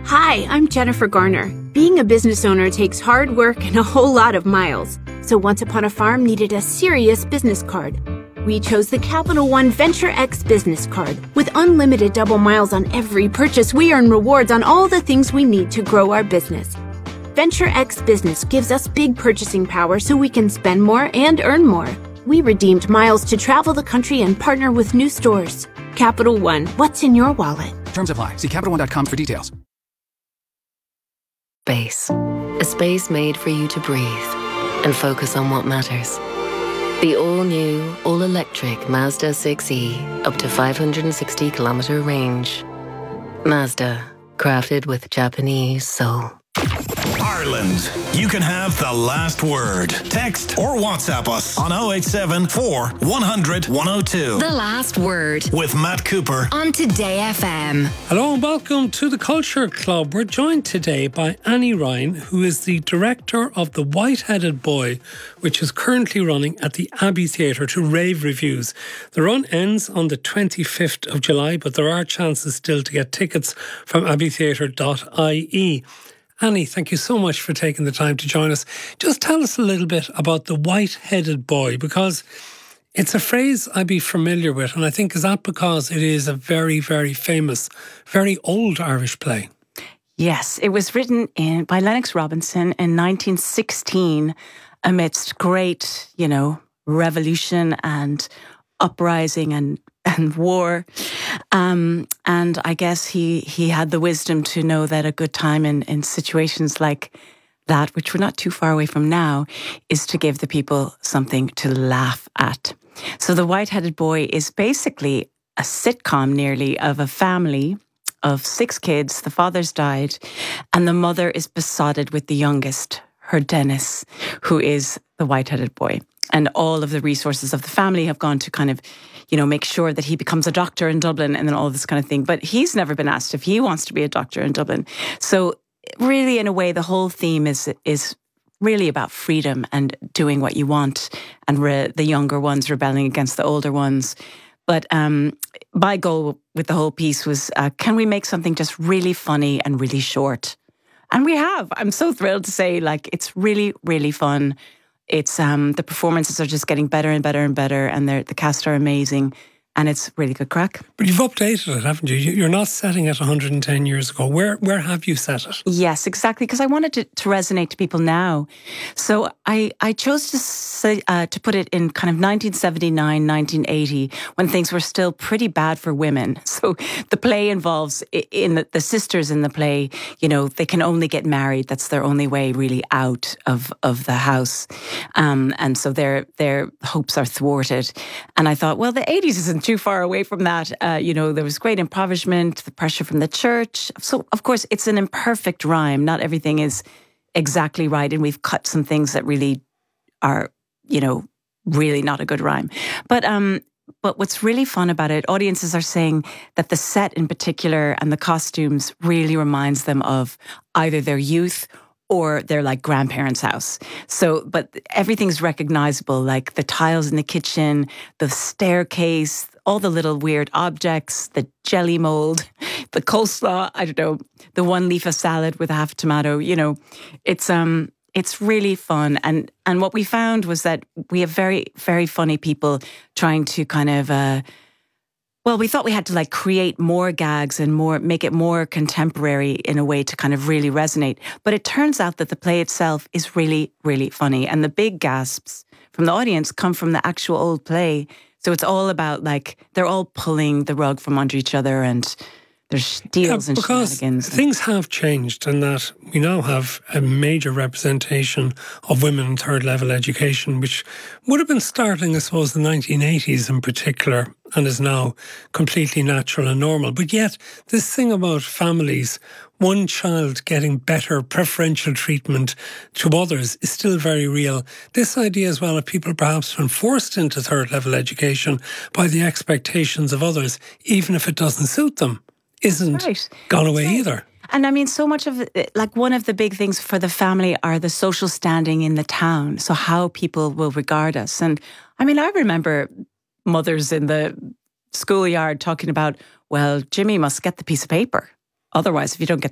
Hi, I'm Jennifer Garner. Being a business owner takes hard work and a whole lot of miles. So Once Upon a Farm needed a serious business card. We chose the Capital One Venture X business card. With unlimited double miles on every purchase, we earn rewards on all the things we need to grow our business. Venture X Business gives us big purchasing power so we can spend more and earn more. We redeemed miles to travel the country and partner with new stores. Capital One, what's in your wallet? Terms apply. See CapitalOne.com for details. Space. A space made for you to breathe and focus on what matters. The all-new, all-electric Mazda 6e, up to 560-kilometer range. Mazda, crafted with Japanese soul. Ireland, you can have the last word. Text or WhatsApp us on 087 4 100 102. The Last Word With Matt Cooper on Today FM. Hello and welcome to the Culture Club. We're joined today by Annie Ryan, who is the director of The White-Headed Boy, which is currently running at the Abbey Theatre to rave reviews. The run ends on the 25th of July, but there are chances still to get tickets from abbeytheatre.ie. Annie, thank you so much for taking the time to join us. Just tell us a little bit about The White-Headed Boy, because it's a phrase I'd be familiar with, and I think is that because it is a very, very famous, very old Irish play. Yes, it was written by Lennox Robinson in 1916 amidst great, revolution and uprising and war. And I guess he had the wisdom to know that a good time in situations like that, which we're not too far away from now, is to give the people something to laugh at. So The White-Headed Boy is basically a sitcom nearly of a family of 6 kids. The father's died and the mother is besotted with the youngest, her Dennis, who is the white-headed boy. And all of the resources of the family have gone to kind of, make sure that he becomes a doctor in Dublin and then all this kind of thing. But he's never been asked if he wants to be a doctor in Dublin. So really, in a way, the whole theme is really about freedom and doing what you want, and the younger ones rebelling against the older ones. But my goal with the whole piece was, can we make something just really funny and really short? And we have. I'm so thrilled to say, it's really, really fun. It's the performances are just getting better and better and better, and the cast are amazing, and it's really good crack. But you've updated it, haven't you? You're not setting it 110 years ago. Where have you set it? Yes, exactly, because I wanted to resonate to people now. So I chose to put it in kind of 1979, 1980, when things were still pretty bad for women. So the play involves, in the sisters in the play, they can only get married. That's their only way really out of the house. And so their hopes are thwarted. And I thought, well, the 80s isn't too far away from that. There was great impoverishment, the pressure from the church. So, of course, it's an imperfect rhyme. Not everything is exactly right. And we've cut some things that really are, really not a good rhyme. But what's really fun about it, audiences are saying that the set in particular and the costumes really reminds them of either their youth or their grandparents' house. So, but everything's recognizable, like the tiles in the kitchen, the staircase, all the little weird objects, the jelly mold, the coleslaw, I don't know, the one leaf of salad with a half tomato, it's really fun. And what we found was that we have very, very funny people trying to kind of, we thought we had to create more gags and make it more contemporary in a way to kind of really resonate. But it turns out that the play itself is really, really funny. And the big gasps from the audience come from the actual old play. So it's all about they're all pulling the rug from under each other, and there's deals and shenanigans. Things have changed in that we now have a major representation of women in third level education, which would have been starting, I suppose, the 1980s in particular, and is now completely natural and normal. But yet, this thing about families, one child getting better preferential treatment to others, is still very real. This idea as well of people perhaps being forced into third level education by the expectations of others, even if it doesn't suit them, isn't gone away either. And I mean, so much of it, one of the big things for the family are the social standing in the town. So how people will regard us. And I mean, I remember mothers in the schoolyard talking about, well, Jimmy must get the piece of paper. Otherwise, if you don't get